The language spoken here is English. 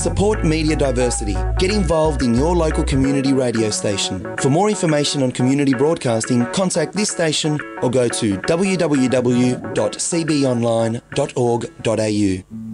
Support media diversity. Get involved in your local community radio station. For more information on community broadcasting, contact this station or go to www.cbonline.org.au.